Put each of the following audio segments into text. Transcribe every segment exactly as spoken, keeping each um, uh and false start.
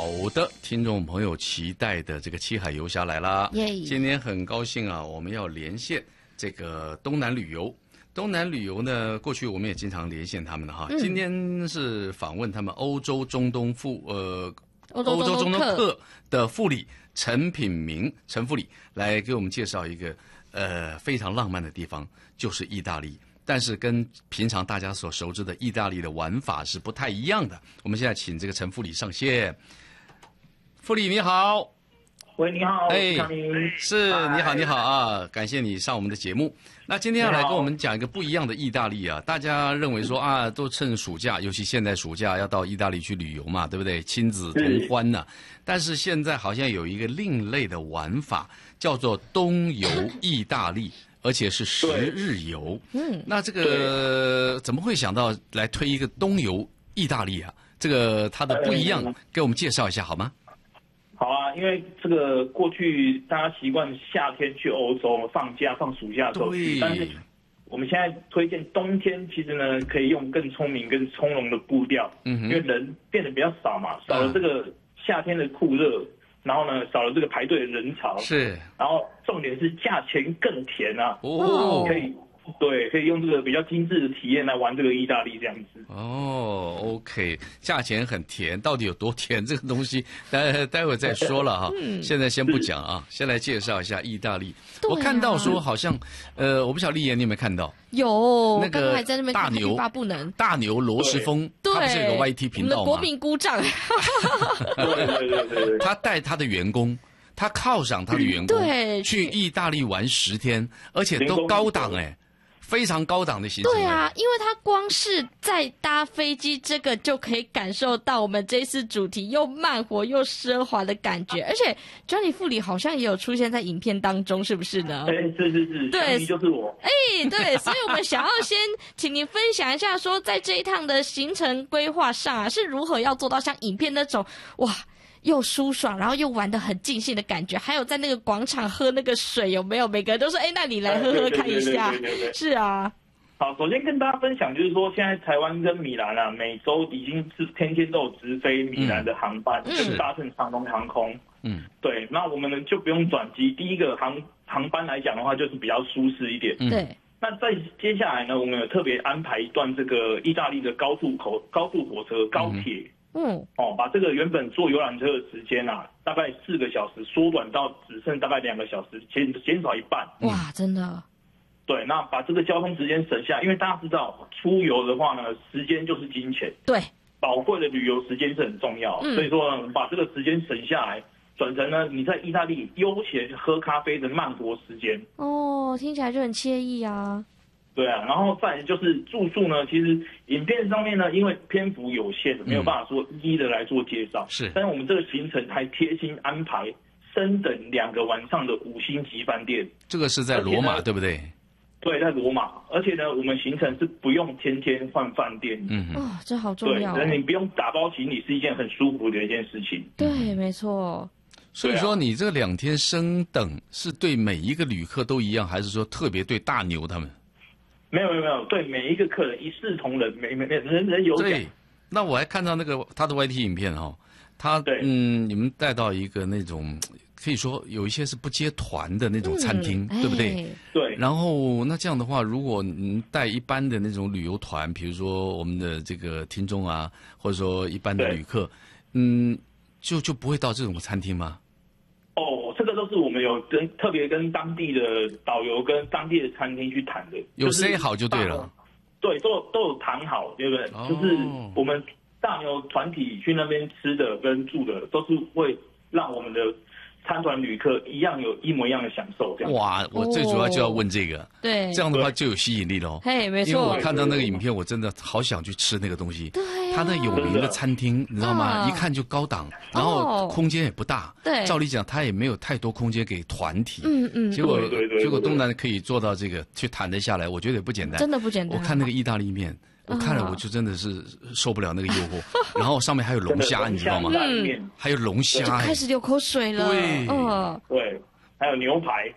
的，听众朋友期待的这个七海游侠来啦！今天很高兴啊，我们要连线这个东南旅游。东南旅游呢，过去我们也经常连线他们的哈。嗯、今天是访问他们欧洲中东副呃欧洲中东客的副理陈品明陈副理来给我们介绍一个呃非常浪漫的地方，就是意大利。但是跟平常大家所熟知的意大利的玩法是不太一样的。我们现在请这个陈副理上线。副理你好。 喂，你好。 哎，是，你好，你好啊！感谢你上我们的节目。那今天要来跟我们讲一个不一样的意大利啊。大家认为说啊，都趁暑假，尤其现在暑假要到意大利去旅游嘛，对不对？亲子同欢呢、啊。但是现在好像有一个另类的玩法，叫做东游意大利。而且是十日游，嗯，那这个怎么会想到来推一个东游意大利啊？这个它的不一样，给我们介绍一下好吗？ 好啊，因为这个过去大家习惯夏天去欧洲放假放暑假的时候去，但是我们现在推荐冬天，其实呢可以用更聪明、更从容的步调，嗯，因为人变得比较少嘛，少了这个夏天的酷热。然后呢，少了这个排队的人潮， 是。 然后重点是价钱更甜啊！ 哦， 可以，对，可以用这个比较精致的体验来玩这个意大利这样子。 哦 ，OK， 价钱很甜，到底有多甜？这个东西待待会再说了哈。嗯、现在先不讲啊，先来介绍一下意大利。啊、我看到说好像，呃，我不晓得丽妍你有没有看到？ 有， 那个还在那边大牛发不能大牛罗时丰，他不是有个 Y T 频道吗？ 国民鼓掌。 对对对对对。 他带他的员工，他犒赏他的员工， 对， 去意大利玩十天，而且都高档哎、欸，非常高档的行程。 对啊，因为他光是在搭飞机，这个就可以感受到我们这次主题又慢活又奢华的感觉。而且 Johnny 副理好像也有出现在影片当中，是不是呢？ 哎，是是是， 对， 就是我。 哎，对，所以我们想要先请您分享一下，说在这一趟的行程规划上啊，是如何要做到像影片那种哇。又舒爽，然后又玩得很尽兴的感觉，还有在那个广场喝那个水，有没有？每个人都说：“哎，那你来喝喝看一下。”是啊。 好，首先跟大家分享就是说，现在台湾跟米兰啊，每周已经是天天都有直飞米兰的航班，嗯、跟搭乘长龙航空。嗯，对，那我们呢就不用转机。第一个航航班来讲的话，就是比较舒适一点。 对、 嗯。那在接下来呢，我们有特别安排一段这个意大利的高速口高速火车高铁。嗯嗯， 哦，把这个原本坐游览车的时间啊，大概四个小时缩短到只剩大概两个小时，减减少一半。 哇，真的。 对，那把这个交通时间省下，因为大家知道出游的话呢，时间就是金钱。 对， 宝贵的旅游时间是很重要，嗯、所以说呢，把这个时间省下来，转成呢你在意大利悠闲喝咖啡的慢活时间。 哦，听起来就很惬意啊。 对啊，然后再来就是住宿呢，其实影片上面呢，因为篇幅有限，没有办法说一一的来做介绍。 是， 但是我们这个行程还贴心安排升等两个晚上的五星级饭店。 这个是在罗马，对不对？ 对，在罗马，而且呢，我们行程是不用天天换饭店。 嗯，哦，这好重要、哦。 对，你不用打包行李是一件很舒服的一件事情。 对，没错。 所以说，你这两天升等是对每一个旅客都一样，还是说特别对大牛他们？ 没有没有没有，对每一个客人一视同仁，每每每人人有奖。 对，那我还看到那个他的 Y T 影片哈、哦，他嗯，你们带到一个那种可以说有一些是不接团的那种餐厅，嗯、对不对？ 对。 然后那这样的话，如果您带一般的那种旅游团，比如说我们的这个听众啊，或者说一般的旅客，嗯，就就不会到这种餐厅吗？ 哦，这个都是我们有跟特别跟当地的导游跟当地的餐厅去谈的， 有 say 好就对了。 对，都有都有谈好，对不对？哦、就是我们大牛团体去那边吃的跟住的，都是会让我们的参团旅客一样有一模一样的享受。这样哇，我最主要就要问这个， 对、哦， 这样的话就有吸引力喽。 嘿，没错， 因为我看到那个影片，我真的好想去吃那个东西。 对、啊， 他那有名的餐厅，你知道吗？啊、一看就高档，然后空间也不大。 对、哦， 照理讲，他也没有太多空间给团体。 嗯嗯。 结果对对对对结果东南可以做到这个，去谈得下来，我觉得也不简单。 真的不简单。 我看那个意大利面。我看了我就真的是受不了那个诱惑，然后上面还有龙虾，你知道吗？ 嗯， 还有龙虾， 就开始流口水了。 对， 嗯， 对，还有牛排。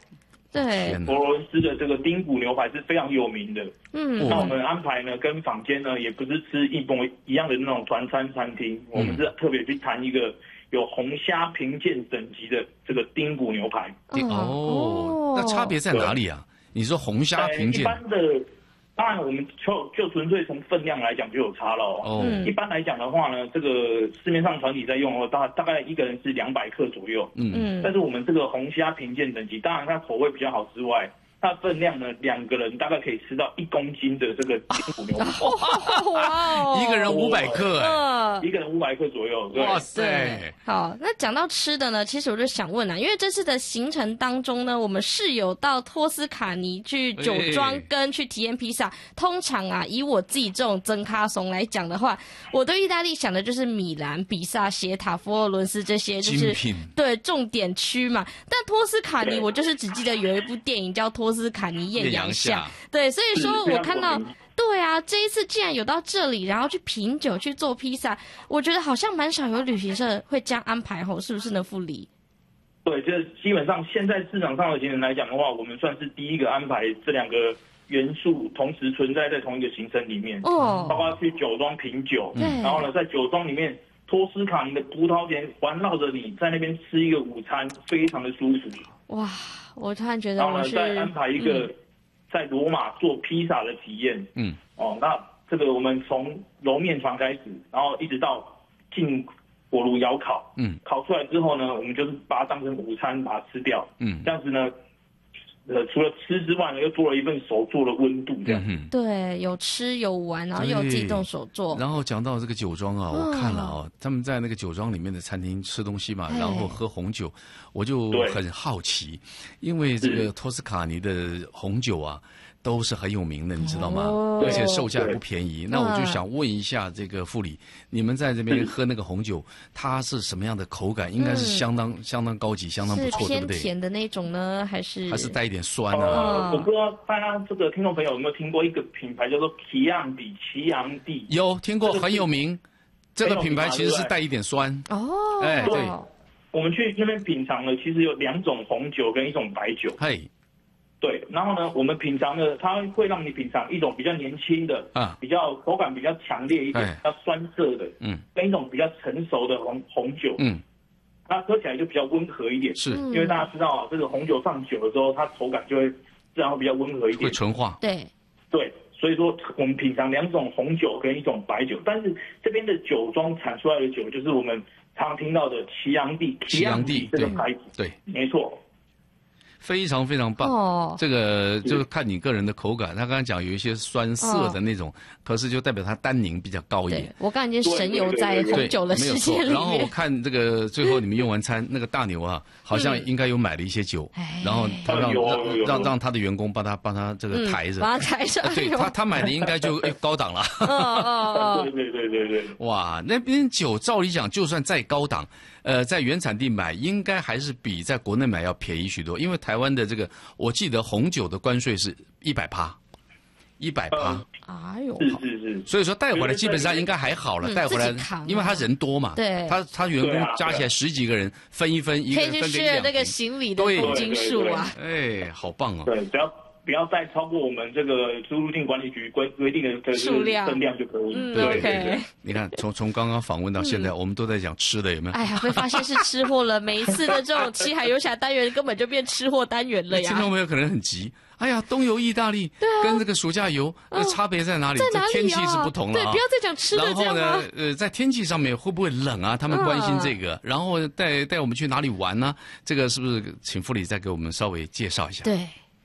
对， 佛罗伦斯的这个丁骨牛排是非常有名的。嗯，那我们安排呢，跟坊间呢也不是吃一模一样的那种团餐餐厅，嗯、我们是特别去谈一个有红虾评鉴等级的这个丁骨牛排。 哦，那差别在哪里啊？你说红虾评鉴， 一般的。当然，我们就就纯粹从分量来讲就有差了哦。嗯、一般来讲的话呢，这个市面上团体在用的大大概一个人是两百克左右。嗯嗯。但是我们这个红虾评鉴等级，当然它口味比较好之外，它分量呢，两个人大概可以吃到一公斤的这个丁骨牛排。 哇， 一个人五百克， 哎，一个人五百克左右。 哇塞！ 好，那讲到吃的呢，其实我就想问啊，因为这次的行程当中呢，我们是有到托斯卡尼去酒庄跟去体验披萨。通常啊，以我自己这种真咖怂来讲的话，我对意大利想的就是米兰、比萨斜塔、佛罗伦斯这些，就是对重点区嘛。但托斯卡尼，我就是只记得有一部电影叫《托斯卡尼艳阳下》，对，所以说我看到。对啊，这一次既然有到这里，然后去品酒去做披萨，我觉得好像蛮少有旅行社会这样安排吼，是不是呢，副理？ 对，这基本上现在市场上的行程来讲的话，我们算是第一个安排这两个元素同时存在在同一个行程里面，哦，包括去酒庄品酒，嗯，然后呢，在酒庄里面托斯卡尼的葡萄田环绕着你，在那边吃一个午餐，非常的舒服。 哇，我突然觉得我是， 然后呢，再安排一个。嗯在罗马做披萨的体验，嗯，哦，那这个我们从揉面团开始，然后一直到进火炉窑烤，嗯，烤出来之后呢，我们就是把它当成午餐把它吃掉，嗯，这样子呢，呃，除了吃之外呢，又多了一份手做的温度，这样，嗯， 对，有吃有玩，然后又有自己动手做。 然后讲到这个酒庄啊，我看了啊，他们在那个酒庄里面的餐厅吃东西嘛，然后喝红酒，我就很好奇，因为这个托斯卡尼的红酒啊。都是很有名的，你知道吗？哦、而且售价不便宜。那我就想问一下这个副理，你们在这边喝那个红酒，它是什么样的口感？应该是相当、嗯、相当高级，相当不错，对不对？ 偏甜的那种呢，还是还是带一点酸啊？ 呃、我不知道大家这个听众朋友有没有听过一个品牌叫做奇昂迪，奇昂迪有听过，很有名。这个品牌其实是带一点酸哦。 哎，对， 我们去那边品尝了，其实有两种红酒跟一种白酒。 嘿。 对，然后呢，我们品尝的，它会让你品尝一种比较年轻的，啊，比较口感比较强烈一点，比较酸涩的，嗯，跟一种比较成熟的红红酒，嗯，它喝起来就比较温和一点， 是， 因为大家知道啊，这个红酒放久了之后，它口感就会自然会比较温和一点， 会醇化， 对， 对，所以说我们品尝两种红酒跟一种白酒，但是这边的酒庄产出来的酒就是我们常听到的奇昂蒂， 奇昂蒂这个牌子， 对， 没错。 非常非常棒，哦、这个就是看你个人的口感。他刚刚讲有一些酸涩的那种，哦、可是就代表它单宁比较高一点。 我刚才已经神游在红酒的世界里面。 然后我看这个最后你们用完餐，那个大牛啊，好像应该有买了一些酒，嗯、然后他让让让让他的员工帮他帮他这个抬着， 把、嗯、他抬上。 对他他买的应该就哎高档了。 哦哦对对对对对。 哇，那边酒照理讲，就算再高档。呃，在原产地买应该还是比在国内买要便宜许多，因为台湾的这个，我记得红酒的关税是一百趴，一百趴。 哎呦， 是是是。 所以说带回来基本上应该还好了，带回来，因为他人多嘛， 对， 他他员工加起来十几个人，分一分，一个人分给两瓶。 那个行李的公斤数啊， 哎，好棒哦。 对，只要。不要再超过我们这个出入境管理局规规定的这个数量分量就可以。 嗯， 对对对。 你看，从从刚刚访问到现在， 嗯、 我们都在讲吃的，有没有？ 哎呀，会发现是吃货了。每一次的这种七海游侠单元根本就变吃货单元了呀。 听众朋友可能很急。哎呀，东游意大利跟这个暑假游，那差别在哪里？ 在哪里啊？ 天气是不同了、啊。 对，不要再讲吃的这样吗？ 然后呢，呃，在天气上面会不会冷啊？他们关心这个。嗯、然后带带我们去哪里玩呢、啊？这个是不是请副理再给我们稍微介绍一下？ 对。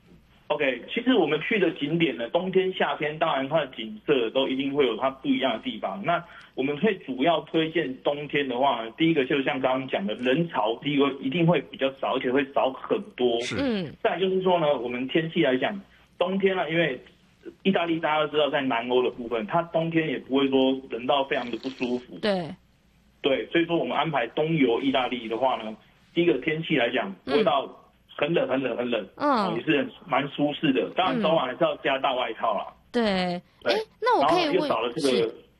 OK， 其实我们去的景点呢，冬天、夏天，当然它的景色都一定会有它不一样的地方。那我们会主要推荐冬天的话，第一个就像刚刚讲的，人潮第一个一定会比较少，而且会少很多。 是。 嗯。 再来就是说呢，我们天气来讲，冬天呢，因为意大利大家都知道，在南欧的部分，它冬天也不会说冷到非常的不舒服。 对。 对，所以说我们安排冬游意大利的话呢，第一个天气来讲不会到。很冷很冷很冷，嗯，也是蛮舒适的。当然早晚还是要加大外套啦。 对，哎，那我可以问， 然后又少了这个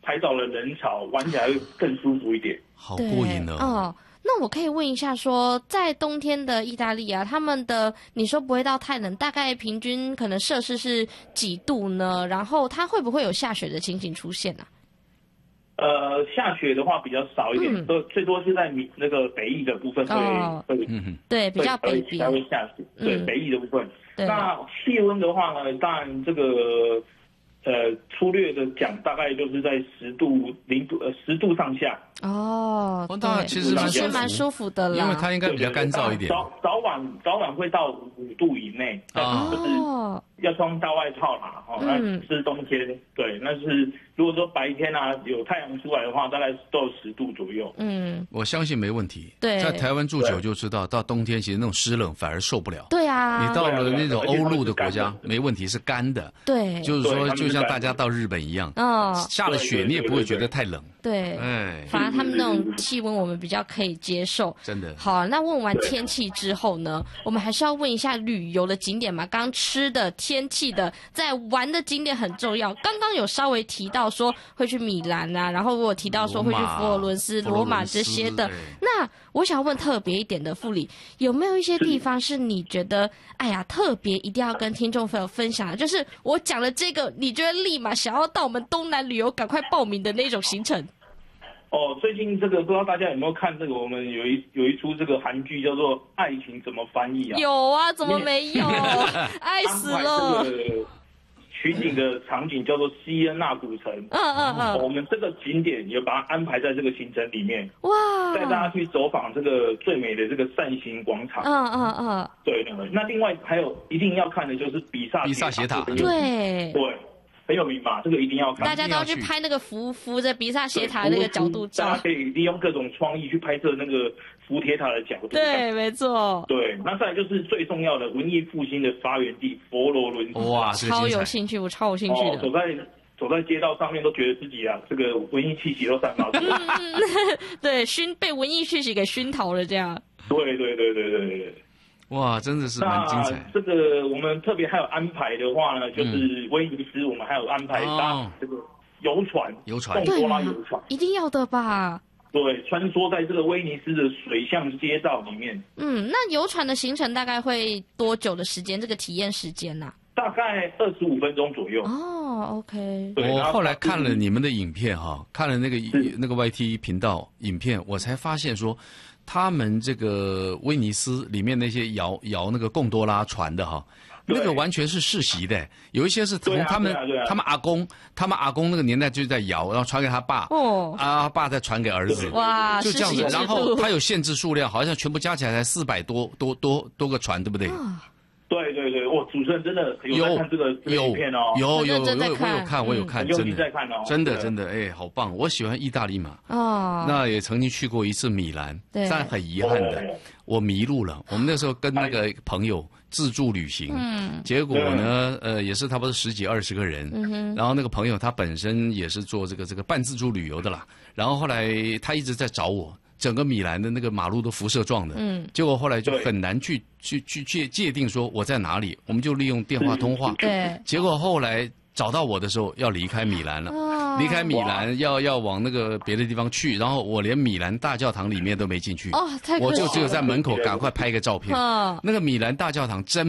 拍照的人潮，玩起来会更舒服一点。 好过瘾哦。 哦，那我可以问一下说，在冬天的意大利啊，他们的你说不会到太冷，大概平均可能摄氏是几度呢？然后它会不会有下雪的情形出现啊？ 呃，下雪的话比较少一点，都、嗯、最多是在那个北翼的部分会、哦、会， 嗯对，比较北边才会下雪。对， 嗯、 北翼的部分。 对那气温的话呢，当然这个呃粗略的讲，大概就是在十度、零度呃十度上下。 哦， 当然其实蛮是蛮舒服的啦， 因为它应该比较干燥一点。 早早晚早晚会到五度以内，但是就是要穿大外套啦。哦，那是冬天，对，那是如果说白天啊有太阳出来的话，大概都有十度左右。 嗯， 我相信没问题。 对， 在台湾住久就知道，到冬天其实那种湿冷反而受不了。 对啊， 你到了那种欧陆的国家，没问题，是干的。 对， 就是说，就像大家到日本一样， 哦， 下了雪你也不会觉得太冷。 对， 哎， 反而他们那种气温我们比较可以接受。 真的。 好，那问完天气之后呢，我们还是要问一下旅游的景点嘛。刚吃的、天气的，在玩的景点很重要。刚刚有稍微提到说会去米兰啊，然后我有提到说会去佛罗伦斯、罗马这些的。那我想问特别一点的副理，有没有一些地方是你觉得，哎呀，特别一定要跟听众朋友分享的？就是我讲了这个，你觉得立马想要到我们东南旅游赶快报名的那种行程？ 哦，最近这个不知道大家有没有看这个？我们有一有一出这个韩剧叫做《爱情怎么翻译》啊？ 有啊，怎么没有？爱死了！ 这个取景的场景叫做西恩纳古城。 嗯嗯嗯。 我们这个景点也把它安排在这个行程里面。 哇！ 带大家去走访这个最美的这个扇形广场。 嗯嗯嗯。 对对。那另外还有一定要看的就是比萨比萨斜塔。 对。 对。很有名嘛，这个一定要看。 大家都要去拍那个扶扶着比萨斜塔那个角度照， 大家可以利用各种创意去拍摄那个扶铁塔的角度。 对，没错。 对，那再来就是最重要的文艺复兴的发源地佛罗伦斯。 哇， 超有兴趣，我超有兴趣的。 哦、走在走在街道上面都觉得自己啊，这个文艺气息都散发出来。 对，熏被文艺气息给熏陶了，这样。 对对对对对对。 哇，真的是蛮精彩。 这个我们特别还有安排的话呢，就是威尼斯，我们还有安排搭这个游船， 游船， 贡多拉游船， 一定要的吧？ 对，穿梭在这个威尼斯的水巷街道里面。 嗯，那游船的行程大概会多久的时间？这个体验时间呐、啊？ 大概二十五分钟左右。 哦 ，OK。 我后来看了你们的影片哈，看了那个那个 Y T 频道影片，我才发现说。他们这个威尼斯里面那些摇摇那个贡多拉船的哈，那个完全是世袭的，有一些是从他们、啊啊啊、他们阿公，他们阿公那个年代就在摇，然后传给他爸，哦，啊，他爸再传给儿子， 哇， 就这样子。然后他有限制数量，好像全部加起来才四百多多多多个船，对不对？ 对对对，我主持人真的有在看这个影片哦， 有有有，我有看，我有看，真的在看哦， 真的真的，哎，好棒！我喜欢意大利嘛， 哦， 那也曾经去过一次米兰，但很遗憾的，我迷路了。我们那时候跟那个朋友自助旅行，嗯，结果呢，呃，也是差不多十几二十个人，嗯哼，然后那个朋友他本身也是做这个这个半自助旅游的啦，然后后来他一直在找我。整个米兰的那个马路都辐射状的，嗯，结果后来就很难去去去界界定说我在哪里，我们就利用电话通话， 对， 结果后来找到我的时候要离开米兰了，哦、离开米兰要要往那个别的地方去，然后我连米兰大教堂里面都没进去， 哦，太可惜了， 我就只有在门口赶快拍个照片，哦、那个米兰大教堂真。